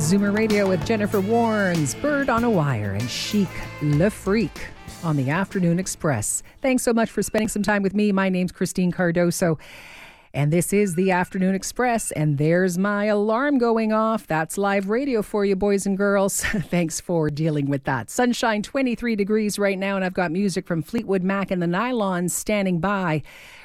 Zoomer Radio with Jennifer Warnes, Bird on a Wire, and Chic Le Freak on the Afternoon Express. Thanks so much for spending some time with me. My name's Christine Cardoso, and this is the Afternoon Express, and there's my alarm going off. That's live radio for you, boys and girls. Thanks for dealing with that. Sunshine, 23 degrees right now, and I've got music from Fleetwood Mac and the Nylons standing by.